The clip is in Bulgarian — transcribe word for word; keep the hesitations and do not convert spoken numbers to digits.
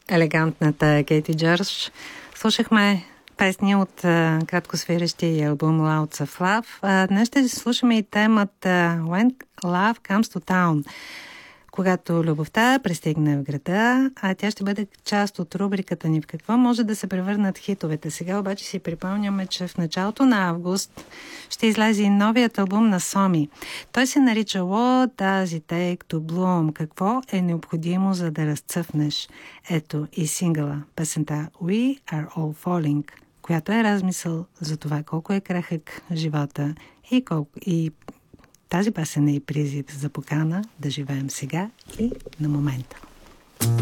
елегантната Кейти Джордж. Слушахме песни от а, краткосвирещия албум Louds of Love. А, днес ще слушаме и темата When Love Comes to Town, когато любовта пристигне в града, а тя ще бъде част от рубриката ни в какво може да се превърнат хитовете. Сега обаче си припомняме, че в началото на август ще излезе и новият албум на Соми. Той се нарича What Does It Take to Bloom? Какво е необходимо, за да разцъфнеш? Ето и сингъла, песента We Are All Falling, която е размисъл за това колко е крехък живота и колко и тази песен е и призив за покана да живеем сега и на момента.